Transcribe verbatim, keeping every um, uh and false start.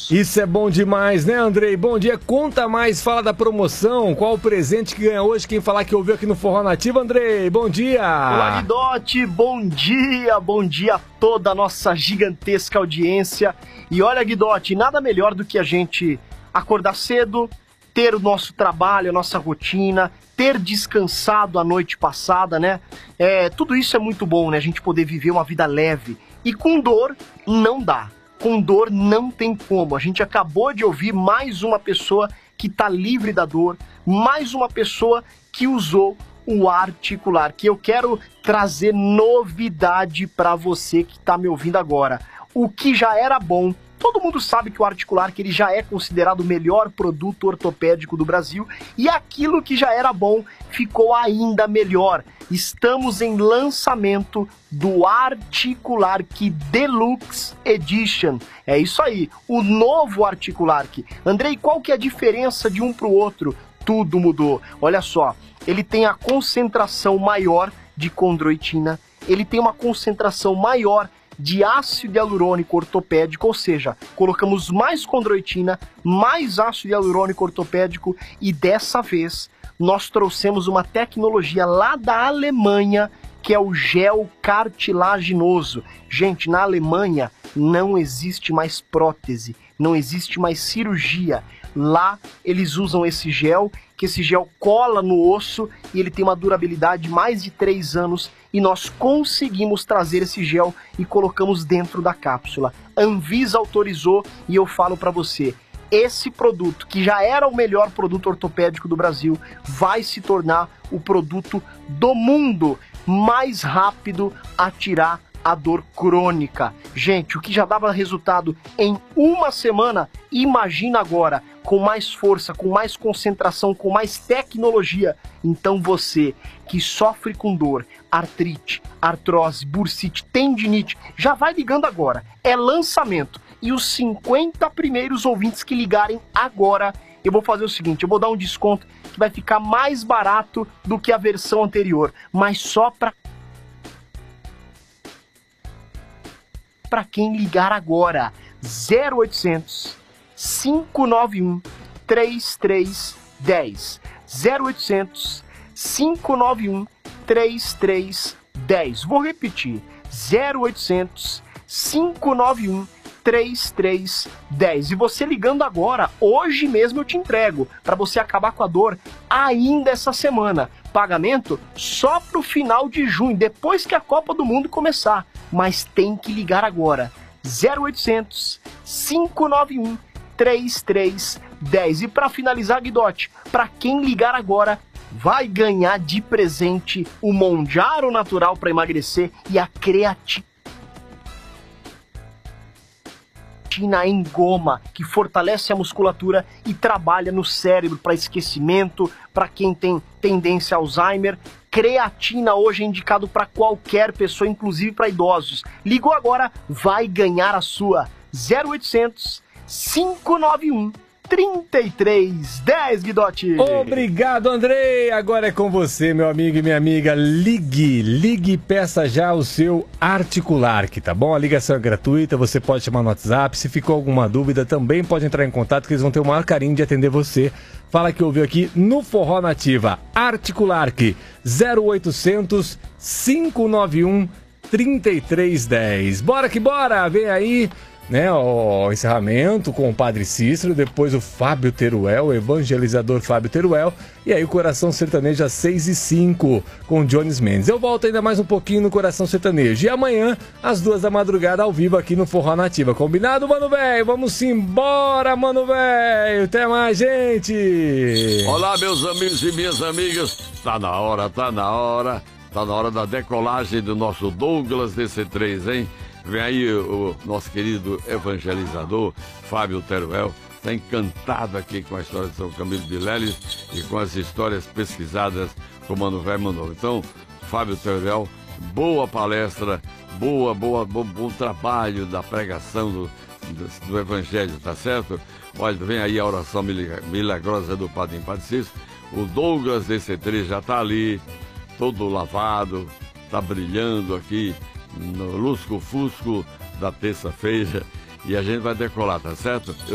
Isso é bom demais, né, Andrei? Bom dia, conta mais, fala da promoção, qual o presente que ganha hoje, quem falar que ouviu aqui no Forró Nativa, Andrei, bom dia! Olá, Guidotti, bom dia, bom dia a toda a nossa gigantesca audiência. E olha, Guidotti, nada melhor do que a gente acordar cedo, ter o nosso trabalho, a nossa rotina, ter descansado a noite passada, né? É, tudo isso é muito bom, né? A gente poder viver uma vida leve. E com dor, não dá. Com dor não tem como. A gente acabou de ouvir mais uma pessoa que está livre da dor, mais uma pessoa que usou o articular, que eu quero trazer novidade para você que está me ouvindo agora. O que já era bom, todo mundo sabe que o articular, que ele já é considerado o melhor produto ortopédico do Brasil, e aquilo que já era bom ficou ainda melhor. Estamos em lançamento do Articular Key Deluxe Edition. É isso aí, o novo Articular Key. Andrei, qual que é a diferença de um para o outro? Tudo mudou. Olha só, ele tem a concentração maior de condroitina, ele tem uma concentração maior de ácido hialurônico ortopédico, ou seja, colocamos mais condroitina, mais ácido hialurônico ortopédico, e dessa vez nós trouxemos uma tecnologia lá da Alemanha, que é o gel cartilaginoso. Gente, na Alemanha não existe mais prótese, não existe mais cirurgia. Lá eles usam esse gel, que esse gel cola no osso e ele tem uma durabilidade de mais de três anos, e nós conseguimos trazer esse gel e colocamos dentro da cápsula. Anvisa autorizou e eu falo para você, esse produto, que já era o melhor produto ortopédico do Brasil, vai se tornar o produto do mundo mais rápido a tirar a dor crônica. Gente, o que já dava resultado em uma semana, imagina agora, com mais força, com mais concentração, com mais tecnologia. Então você que sofre com dor, artrite, artrose, bursite, tendinite, já vai ligando agora. É lançamento. E os cinquenta primeiros ouvintes que ligarem agora, eu vou fazer o seguinte, eu vou dar um desconto que vai ficar mais barato do que a versão anterior, mas só para para quem ligar agora. Zero oitocentos, cinco nove um, três três um zero. Zero oitocentos, cinco nove um, três três um zero. Vou repetir. Zero oitocentos, cinco nove um, três três um zero. E você ligando agora, hoje mesmo eu te entrego, para você acabar com a dor ainda essa semana. Pagamento só pro final de junho, depois que a Copa do Mundo começar. Mas tem que ligar agora. Zero oitocentos, cinco nove um, três três um zero. E para finalizar, Guidotti, para quem ligar agora, vai ganhar de presente o Monjaro Natural para emagrecer e a creatina em goma, que fortalece a musculatura e trabalha no cérebro para esquecimento, para quem tem tendência a Alzheimer. Creatina hoje é indicado para qualquer pessoa, inclusive para idosos. Ligou agora, vai ganhar a sua. Zero oitocentos, cinco nove um, três três um zero, Guidotti. Obrigado, Andrei. Agora é com você, meu amigo e minha amiga. Ligue, ligue e peça já o seu Articular, que tá bom? A ligação é gratuita, você pode chamar no WhatsApp. Se ficou alguma dúvida, também pode entrar em contato, que eles vão ter o maior carinho de atender você. Fala que ouviu aqui no Forró Nativa. Articular, que zero oitocentos, cinco nove um, três três um zero. Bora que bora, vem aí, né, o encerramento com o Padre Cícero, depois o Fábio Teruel, o evangelizador Fábio Teruel, e aí o Coração Sertanejo às seis e cinco com o Jones Mendes. Eu volto ainda mais um pouquinho no Coração Sertanejo, e amanhã às duas da madrugada ao vivo aqui no Forró Nativa. Combinado, mano velho? Vamos embora, mano velho! Até mais, gente! Olá, meus amigos e minhas amigas, tá na hora, tá na hora, tá na hora da decolagem do nosso Douglas D C três, hein? Vem aí o, o nosso querido evangelizador Fábio Teruel, está encantado aqui com a história de São Camilo de Lélis e com as histórias pesquisadas com o Mano Velho Mano. Então, Fábio Teruel, boa palestra, boa, boa, bom, bom trabalho da pregação do, do, do Evangelho, tá certo? Olha, vem aí a oração milagrosa do Padre Padre Cícero. O Douglas D C três já está ali, todo lavado, está brilhando aqui no lusco-fusco da terça-feira, e a gente vai decolar, tá certo?